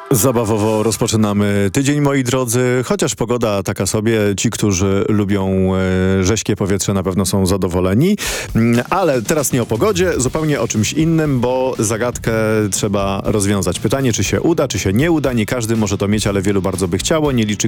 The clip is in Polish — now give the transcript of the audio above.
Zabawowo rozpoczynamy tydzień, moi drodzy, chociaż pogoda taka sobie, ci, którzy lubią rześkie powietrze, na pewno są zadowoleni, ale teraz nie o pogodzie, zupełnie o czymś innym, bo zagadkę trzeba rozwiązać. Pytanie, czy się uda, czy się nie uda, nie każdy może to mieć, ale wielu bardzo by chciało, nie liczy